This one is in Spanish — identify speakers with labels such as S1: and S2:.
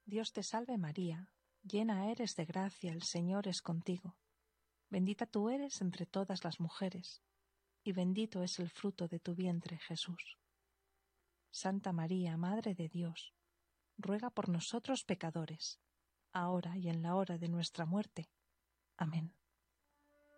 S1: Dios te salve María, llena eres de gracia, el Señor es contigo. Bendita tú eres entre todas las mujeres, y bendito es el fruto de tu vientre, Jesús. Santa María, Madre de Dios, ruega por nosotros pecadores, ahora y en la hora de nuestra muerte. Amén.